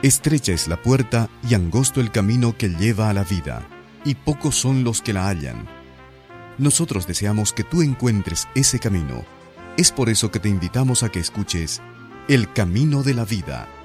Estrecha es la puerta y angosto el camino que lleva a la vida, y pocos son los que la hallan. Nosotros deseamos que tú encuentres ese camino. Es por eso que te invitamos a que escuches El Camino de la Vida.